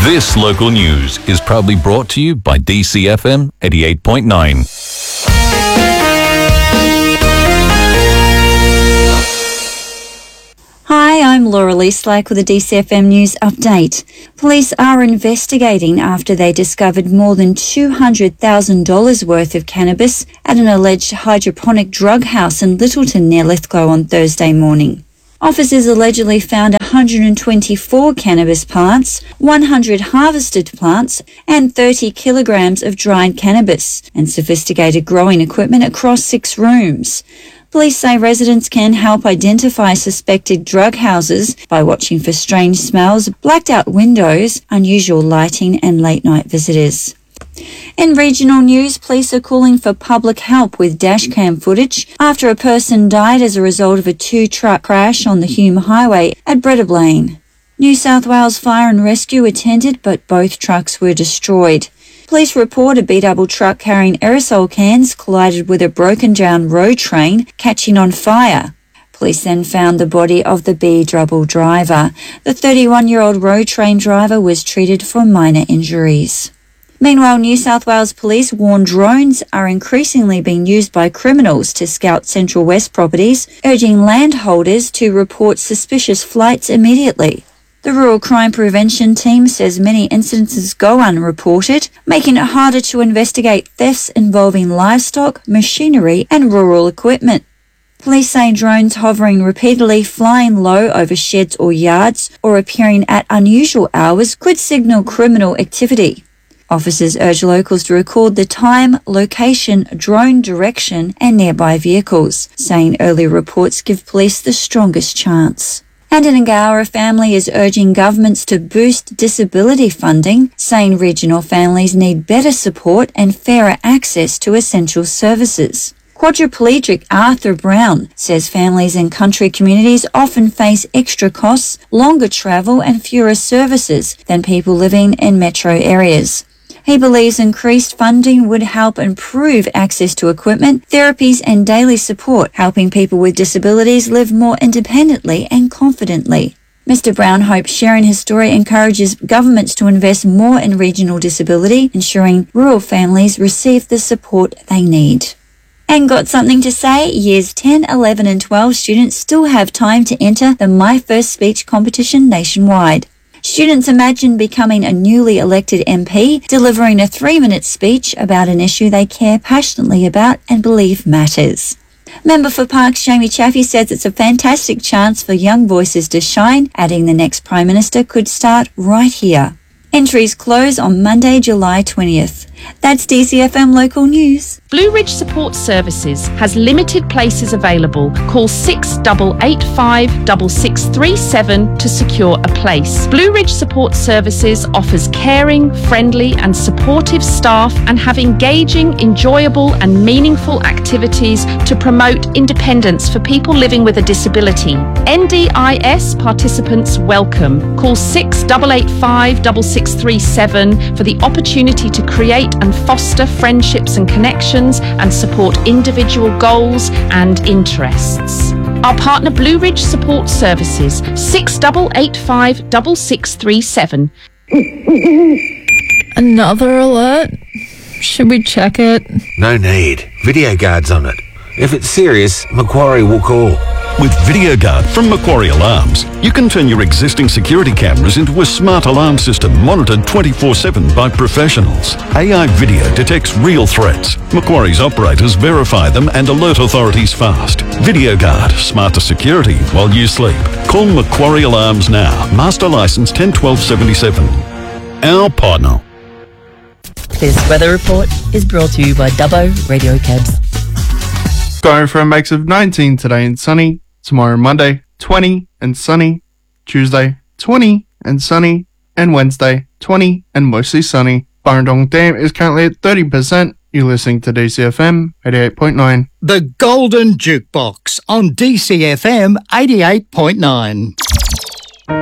This local news is proudly brought to you by DCFM 88.9. Hi, I'm Laura Lee Slack with a DCFM News update. Police are investigating after they discovered more than $200,000 worth of cannabis at an alleged hydroponic drug house in Littleton near Lithgow on Thursday morning. Officers allegedly found 124 cannabis plants, 100 harvested plants, and 30 kilograms of dried cannabis and sophisticated growing equipment across 6 rooms. Police say residents can help identify suspected drug houses by watching for strange smells, blacked out windows, unusual lighting, and late-night visitors. In regional news, police are calling for public help with dashcam footage after a person died as a result of a 2-truck crash on the Hume Highway at Bredab Lane. New South Wales Fire and Rescue attended, but both trucks were destroyed. Police report a B-double truck carrying aerosol cans collided with a broken-down road train, catching on fire. Police then found the body of the B-double driver. The 31-year-old road train driver was treated for minor injuries. Meanwhile, New South Wales Police warn drones are increasingly being used by criminals to scout Central West properties, urging landholders to report suspicious flights immediately. The Rural Crime Prevention Team says many incidences go unreported, making it harder to investigate thefts involving livestock, machinery and rural equipment. Police say drones hovering repeatedly, flying low over sheds or yards, or appearing at unusual hours could signal criminal activity. Officers urge locals to record the time, location, drone direction and nearby vehicles, saying early reports give police the strongest chance. And in Ngara, a family is urging governments to boost disability funding, saying regional families need better support and fairer access to essential services. Quadriplegic Arthur Brown says families in country communities often face extra costs, longer travel and fewer services than people living in metro areas. He believes increased funding would help improve access to equipment, therapies and daily support, helping people with disabilities live more independently and confidently. Mr. Brown hopes sharing his story encourages governments to invest more in regional disability, ensuring rural families receive the support they need. And got something to say? Years 10, 11 and 12 students still have time to enter the My First Speech competition nationwide. Students imagine becoming a newly elected MP, delivering a 3-minute speech about an issue they care passionately about and believe matters. Member for Parkes Jamie Chaffey says it's a fantastic chance for young voices to shine, adding the next Prime Minister could start right here. Entries close on Monday, July 20th. That's DCFM Local News. Blue Ridge Support Services has limited places available. Call 6885 6637 to secure a place. Blue Ridge Support Services offers caring, friendly and supportive staff and have engaging, enjoyable and meaningful activities to promote independence for people living with a disability. NDIS participants welcome. Call 6885 6637 for the opportunity to create and foster friendships and connections and support individual goals and interests. Our partner Blue Ridge Support Services, 6885 6637. Another alert? Should we check it? No need. Video guard's on it. If it's serious, Macquarie will call. With VideoGuard from Macquarie Alarms, you can turn your existing security cameras into a smart alarm system monitored 24/7 by professionals. AI video detects real threats. Macquarie's operators verify them and alert authorities fast. VideoGuard, smarter security while you sleep. Call Macquarie Alarms now. Master license 101277. Our partner. This weather report is brought to you by Dubbo Radio Cabs. Going for a max of 19 today and sunny. Tomorrow Monday, 20 and sunny. Tuesday, 20 and sunny. And Wednesday, 20 and mostly sunny. Burrendong Dam is currently at 30%. You're listening to DCFM 88.9. The Golden Jukebox on DCFM 88.9.